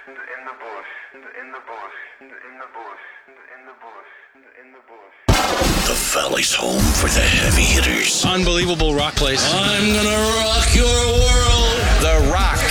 The Valley's home for the heavy hitters. Unbelievable rock place. I'm gonna rock your world. The Rock